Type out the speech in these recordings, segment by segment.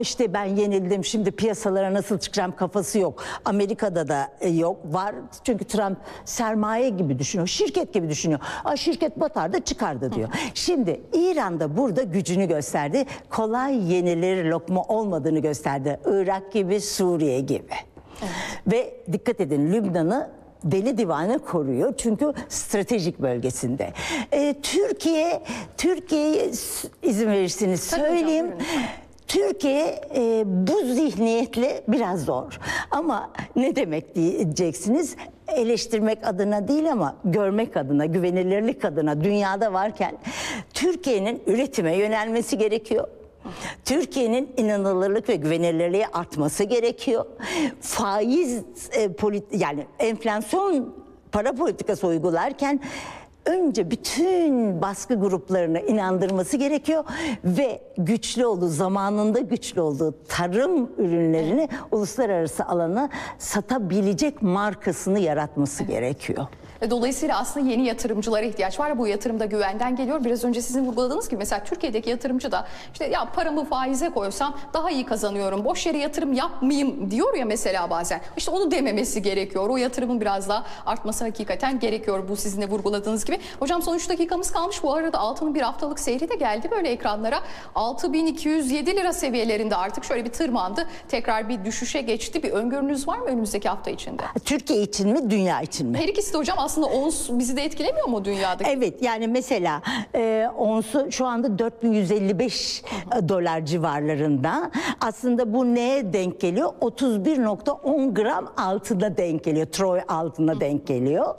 İşte ben yenildim, şimdi piyasalara nasıl çıkacağım kafası yok. Amerika'da da yok, var. Çünkü Trump sermaye gibi düşünüyor, şirket gibi düşünüyor. Şirket batar da çıkardı diyor. Şimdi İran'da burada gücünü gösterdi. Kolay yenilir lokma olmadığını gösterdi. Irak gibi, Suriye gibi. Evet. Ve dikkat edin, Lübnan'ı deli divane koruyor çünkü stratejik bölgesinde. Türkiye'ye izin verirseniz söyleyeyim. Hocam, Türkiye bu zihniyetle biraz zor. Ama ne demek diyeceksiniz? Eleştirmek adına değil ama görmek adına, güvenilirlik adına dünyada varken Türkiye'nin üretime yönelmesi gerekiyor. Türkiye'nin inanılırlık ve güvenilirliği artması gerekiyor. Faiz, yani enflasyon para politikası uygularken önce bütün baskı gruplarını inandırması gerekiyor ve güçlü olduğu, zamanında güçlü olduğu tarım ürünlerini uluslararası alana satabilecek markasını yaratması gerekiyor. Dolayısıyla aslında yeni yatırımcılara ihtiyaç var. Bu yatırım da güvenden geliyor. Biraz önce sizin vurguladığınız gibi mesela Türkiye'deki yatırımcı da işte ya paramı faize koysam daha iyi kazanıyorum, boş yere yatırım yapmayayım diyor ya mesela bazen. İşte onu dememesi gerekiyor. O yatırımın biraz daha artması hakikaten gerekiyor. Bu sizin de vurguladığınız gibi. Hocam son 3 dakikamız kalmış. Bu arada altının bir haftalık seyri de geldi böyle ekranlara. 6.207 lira seviyelerinde artık şöyle bir tırmandı. Tekrar bir düşüşe geçti. Bir öngörünüz var mı önümüzdeki hafta içinde? Türkiye için mi, dünya için mi? Her ikisi de hocam. Aslında ons bizi de etkilemiyor mu dünyada? Evet, yani mesela onsu şu anda 4155 dolar civarlarında. Aslında bu neye denk geliyor? 31.10 gram altına denk geliyor. Troy altına denk geliyor.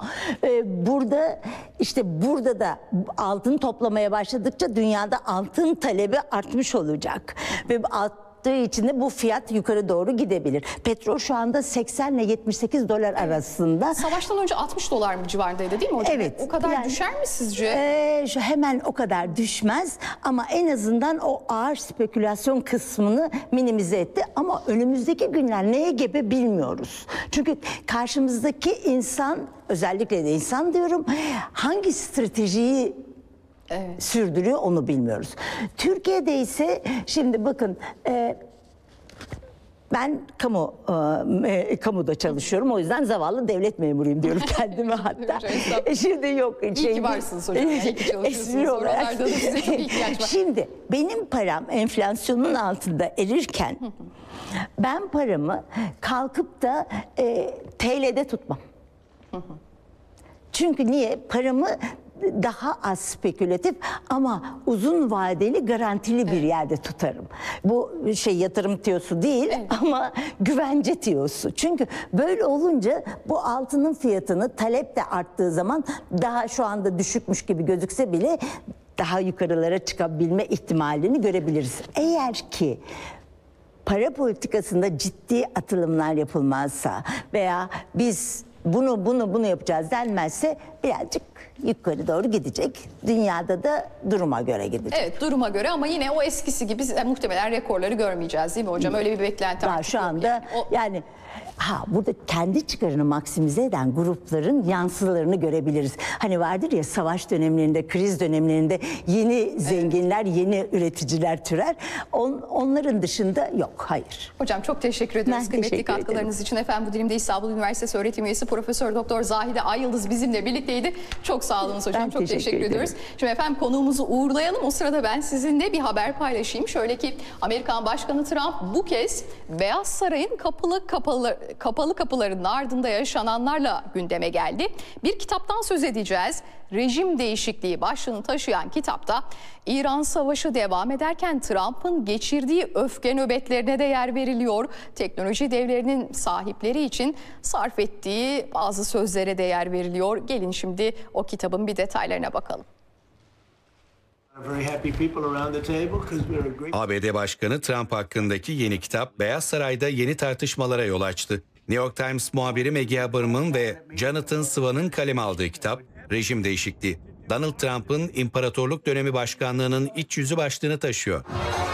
Burada da altın toplamaya başladıkça dünyada altın talebi artmış olacak. Ve için de bu fiyat yukarı doğru gidebilir. Petrol şu anda 80 ile 78 dolar arasında. Savaştan önce 60 dolar mı civarındaydı değil mi hocam? Evet. O kadar düşer mi sizce? Hemen o kadar düşmez ama en azından o ağır spekülasyon kısmını minimize etti. Ama önümüzdeki günler neye gebe bilmiyoruz. Çünkü karşımızdaki insan, özellikle de insan diyorum, hangi stratejiyi sürdürüyor onu bilmiyoruz. Türkiye'de ise şimdi bakın ben kamuda çalışıyorum, o yüzden zavallı devlet memuruyum diyorum kendime hatta. Şimdi yok. İyi ki varsınız hocam. İyi ki çalışıyorsunuz. Oralarda da size çok ihtiyaç var. Şimdi benim param enflasyonun altında erirken ben paramı kalkıp da TL'de tutmam. Çünkü niye? Paramı daha az spekülatif ama uzun vadeli garantili bir yerde tutarım. Bu yatırım tiyosu değil ama güvence tiyosu. Çünkü böyle olunca bu altının fiyatını talep de arttığı zaman daha şu anda düşükmüş gibi gözükse bile daha yukarılara çıkabilme ihtimalini görebiliriz. Eğer ki para politikasında ciddi atılımlar yapılmazsa veya biz bunu yapacağız denmezse birazcık yukarı doğru gidecek. Dünyada da duruma göre gidecek. Evet, duruma göre ama yine o eskisi gibi muhtemelen rekorları görmeyeceğiz değil mi hocam? Öyle bir beklenti var şu anda. Yani burada kendi çıkarını maksimize eden grupların yansılarını görebiliriz. Hani vardır ya, savaş dönemlerinde, kriz dönemlerinde yeni zenginler, yeni üreticiler türer. Onların dışında yok, hayır. Hocam çok teşekkür ediyoruz kıymetli katkılarınız için. Efendim bu dilimde İstanbul Üniversitesi öğretim üyesi Profesör Doktor Zahide Ay-Yıldız bizimle birlikteydi. Çok sağ olun hocam. Çok teşekkür ediyoruz. Şimdi efendim konuğumuzu uğurlayalım. O sırada ben sizinle bir haber paylaşayım. Şöyle ki Amerikan Başkanı Trump bu kez Beyaz Saray'ın kapalı kapılarının ardında yaşananlarla gündeme geldi. Bir kitaptan söz edeceğiz. Rejim değişikliği başlığını taşıyan kitapta İran Savaşı devam ederken Trump'ın geçirdiği öfke nöbetlerine de yer veriliyor. Teknoloji devlerinin sahipleri için sarf ettiği bazı sözlere de yer veriliyor. Gelin şimdi o kitabın bir detaylarına bakalım. ABD Başkanı Trump hakkındaki yeni kitap Beyaz Saray'da yeni tartışmalara yol açtı. New York Times muhabiri Maggie Haberman ve Jonathan Swann'ın kaleme aldığı kitap Rejim Değişikliği. Donald Trump'ın İmparatorluk Dönemi Başkanlığı'nın iç yüzü başlığını taşıyor.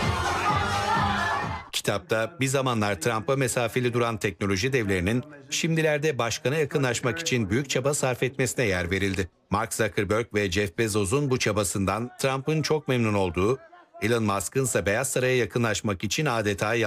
Kitapta bir zamanlar Trump'a mesafeli duran teknoloji devlerinin şimdilerde başkana yakınlaşmak için büyük çaba sarf etmesine yer verildi. Mark Zuckerberg ve Jeff Bezos'un bu çabasından Trump'ın çok memnun olduğu, Elon Musk'ın ise Beyaz Saray'a yakınlaşmak için adeta